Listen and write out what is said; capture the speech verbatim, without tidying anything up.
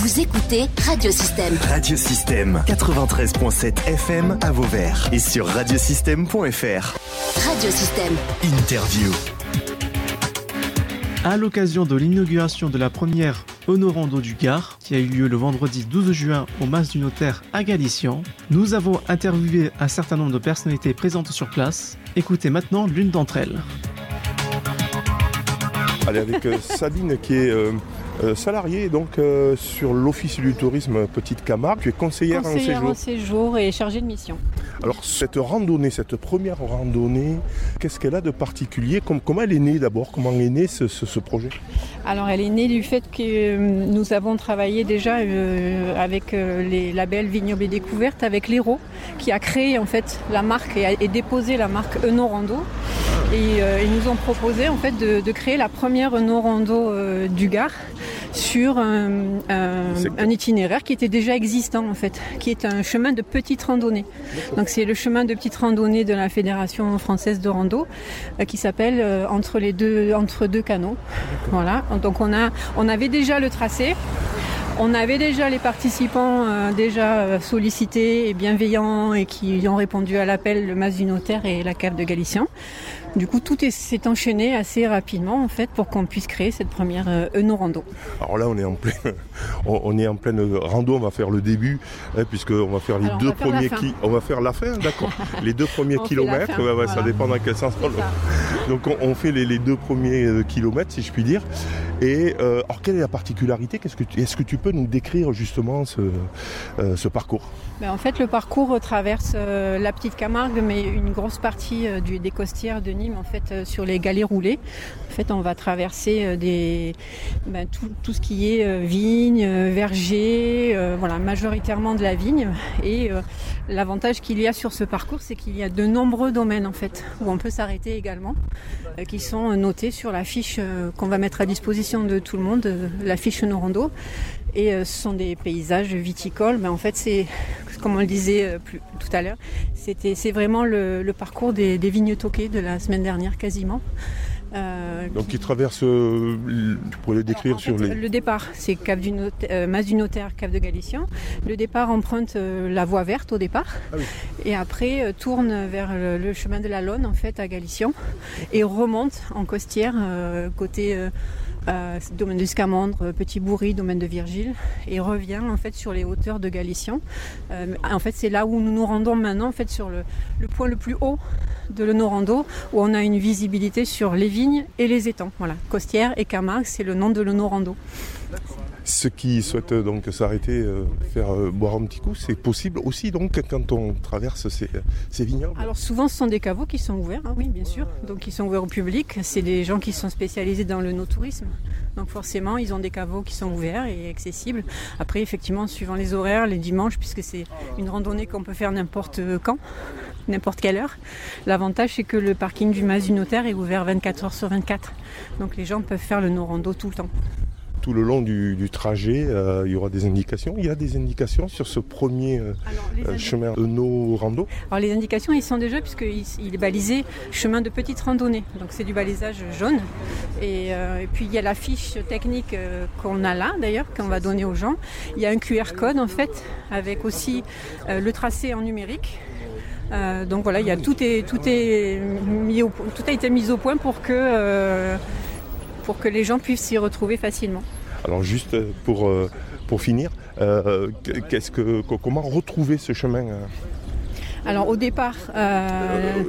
Vous écoutez Radiosystème. Radiosystème quatre-vingt-treize virgule sept F M à Vauvert et sur radiosystème point F R. Radiosystème. Interview. À l'occasion de l'inauguration de la première Honorando du Gard, qui a eu lieu le vendredi douze juin au Mas du Notaire à Galician, nous avons interviewé un certain nombre de personnalités présentes sur place. Écoutez maintenant l'une d'entre elles. Allez, avec euh, Sabine qui est euh, euh, salariée donc, euh, sur l'Office du tourisme Petite Camargue. Tu es conseillère, conseillère en séjour. en séjour et chargée de mission. Alors cette randonnée, cette première randonnée, qu'est-ce qu'elle a de particulier ? Comment elle est née d'abord ? Comment est né ce, ce, ce projet ? Alors elle est née du fait que nous avons travaillé déjà euh, avec euh, les labels Vignoble et Découverte, avec l'Hérault, qui a créé en fait la marque et, a, et déposé la marque Honorando. Et euh, ils nous ont proposé en fait de, de créer la première Honorando euh, du Gard sur un, un, un itinéraire qui était déjà existant en fait, qui est un chemin de petite randonnée. Donc c'est le chemin de petite randonnée de la Fédération française de rando euh, qui s'appelle euh, entre les deux entre deux canaux. Voilà. Donc on a on avait déjà le tracé. On avait déjà les participants euh, déjà euh, sollicités et bienveillants et qui ont répondu à l'appel, le Mas du Notaire et la cave de Galician. Du coup, tout est, s'est enchaîné assez rapidement en fait pour qu'on puisse créer cette première euh, Honorando. Alors là, on est en plein, on, on est en pleine rando. On va faire le début, hein, puisque on va faire les Alors, deux on va faire premiers la fin. qui, on va faire la fin, d'accord. Les deux premiers On fait kilomètres, la fin, ouais, ouais, voilà. ça dépend dans quel sens. Donc on, on fait les, les deux premiers euh, kilomètres, si je puis dire. Et euh, alors quelle est la particularité ? Qu'est-ce que tu, est-ce que tu peux nous décrire justement ce, euh, ce parcours ? Ben, en fait, le parcours traverse euh, la Petite Camargue, mais une grosse partie euh, du, des costières de Nîmes, en fait, euh, sur les galets roulés. En fait, on va traverser euh, des, ben, tout, tout ce qui est euh, vignes, euh, vergers, euh, voilà, majoritairement de la vigne. Et euh, l'avantage qu'il y a sur ce parcours, c'est qu'il y a de nombreux domaines, en fait, où on peut s'arrêter également, euh, qui sont notés sur la fiche euh, qu'on va mettre à disposition de tout le monde, euh, la fiche Honorando. Et euh, ce sont des paysages viticoles. Mais en fait, c'est, comme on le disait euh, plus, tout à l'heure, c'était, c'est vraiment le, le parcours des, des vignes toquées de la semaine dernière quasiment. Euh, Donc qui traverse, euh, tu pourrais le décrire alors, en sur fait, les... Le départ, c'est cave du notaire, euh, Mas du Notaire, cave de Galician. Le départ emprunte euh, la voie verte au départ. Ah oui. Et après euh, tourne vers le, le chemin de la Lonne en fait à Galician et remonte en costière euh, côté... Euh, Euh, domaine de Scamandre, Petit Bourry, domaine de Virgile, et revient en fait sur les hauteurs de Galician. Euh, en fait, c'est là où nous nous rendons maintenant, en fait, sur le, le point le plus haut de l'Honorando, où on a une visibilité sur les vignes et les étangs. Voilà, Costière et Camargue, c'est le nom de l'Honorando. Ceux qui souhaitent donc s'arrêter, euh, faire euh, boire un petit coup, c'est possible aussi donc quand on traverse ces, ces vignobles. Alors souvent ce sont des caveaux qui sont ouverts, hein, oui bien sûr, donc ils sont ouverts au public. C'est des gens qui sont spécialisés dans le no-tourisme, donc forcément ils ont des caveaux qui sont ouverts et accessibles. Après effectivement suivant les horaires, les dimanches, puisque c'est une randonnée qu'on peut faire n'importe quand, n'importe quelle heure. L'avantage c'est que le parking du Mas du Notaire est ouvert vingt-quatre heures sur vingt-quatre, donc les gens peuvent faire le no-rando tout le temps. Tout le long du, du trajet, euh, il y aura des indications. Il y a des indications sur ce premier euh, Alors, euh, indic- chemin de nos rando. Alors les indications, ils sont déjà, puisqu'il il est balisé chemin de petite randonnée. Donc c'est du balisage jaune. Et, euh, et puis il y a la fiche technique euh, qu'on a là, d'ailleurs, qu'on va donner aux gens. Il y a un Q R code, en fait, avec aussi euh, le tracé en numérique. Euh, donc voilà, il y a, tout, est, tout, est mis au, tout a été mis au point pour que... Euh, pour que les gens puissent s'y retrouver facilement. Alors juste pour, pour finir, euh, qu'est-ce que, comment retrouver ce chemin ? Alors au départ, euh,